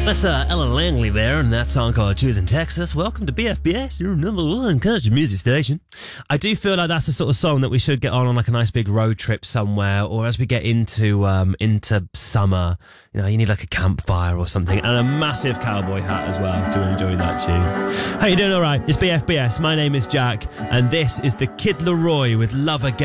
That's Ellen Langley there, and that song called Choosing Texas. Welcome to BFBS, your number one country music station. I do feel like that's the sort of song that we should get on like a nice big road trip somewhere, or as we get into summer, you know, you need like a campfire or something, and a massive cowboy hat as well to enjoy that tune. How you doing? All right, it's BFBS. My name is Jack, and this is the Kid Laroi with Love Again.